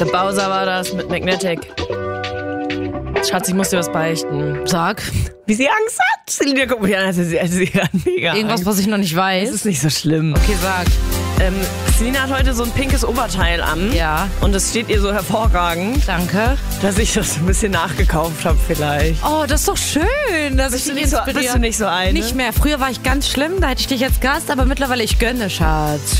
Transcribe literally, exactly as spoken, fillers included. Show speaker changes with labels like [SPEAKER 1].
[SPEAKER 1] Der Bowser war das mit Magnetic. Schatz, ich muss dir was beichten.
[SPEAKER 2] Sag.
[SPEAKER 1] Wie sie Angst hat. Selina guckt mich an, als sie, als sie hat mega
[SPEAKER 2] Irgendwas,
[SPEAKER 1] Angst.
[SPEAKER 2] was ich noch nicht weiß.
[SPEAKER 1] Das ist nicht so schlimm.
[SPEAKER 2] Okay, sag.
[SPEAKER 1] Ähm, Selina hat heute so ein pinkes Oberteil an.
[SPEAKER 2] Ja.
[SPEAKER 1] Und es steht ihr so hervorragend,
[SPEAKER 2] Danke.
[SPEAKER 1] dass ich das ein bisschen nachgekauft habe vielleicht.
[SPEAKER 2] Oh, das ist doch schön, dass
[SPEAKER 1] Bist
[SPEAKER 2] ich
[SPEAKER 1] du
[SPEAKER 2] dich
[SPEAKER 1] nicht so-
[SPEAKER 2] inspiriere.
[SPEAKER 1] bist du nicht so eine?
[SPEAKER 2] Nicht mehr. Früher war ich ganz schlimm, da hätte ich dich jetzt Gast, aber mittlerweile ich gönne, Schatz.